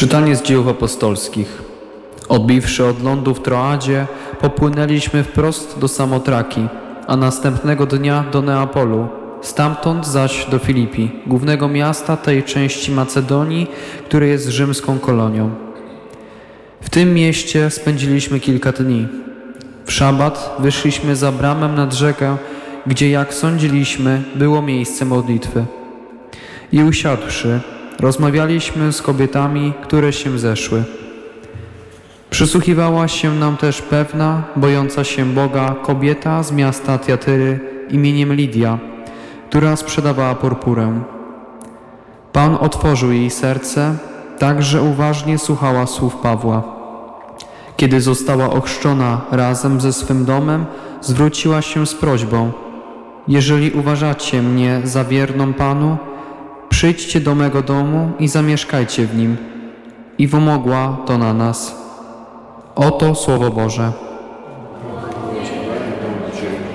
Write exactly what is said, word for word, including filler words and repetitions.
Czytanie z Dziejów Apostolskich. Odbiwszy od lądu w Troadzie, popłynęliśmy wprost do Samotraki, a następnego dnia do Neapolu, stamtąd zaś do Filipi, głównego miasta tej części Macedonii, które jest rzymską kolonią. W tym mieście spędziliśmy kilka dni. W szabat wyszliśmy za bramę nad rzekę, gdzie, jak sądziliśmy, było miejsce modlitwy. I usiadłszy, rozmawialiśmy z kobietami, które się zeszły. Przysłuchiwała się nam też pewna, bojąca się Boga kobieta z miasta Tiatyry imieniem Lidia, która sprzedawała purpurę. Pan otworzył jej serce, tak że uważnie słuchała słów Pawła. Kiedy została ochrzczona razem ze swym domem, zwróciła się z prośbą: jeżeli uważacie mnie za wierną Panu, przyjdźcie do mego domu i zamieszkajcie w nim. I wymogła to na nas. Oto Słowo Boże.